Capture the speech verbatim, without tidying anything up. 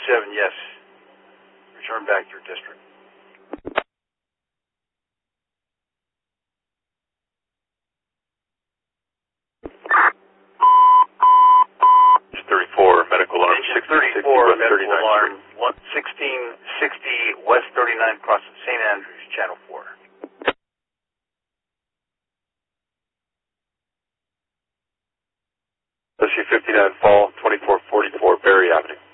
seven, yes. Return back to your district. thirty-four, medical alarm, Engine thirty-four, medical alarm, sixteen sixty West thirty-nine, across Saint Andrews, Channel four. S C fifty-nine Fall, twenty-four forty-four, Berry Avenue.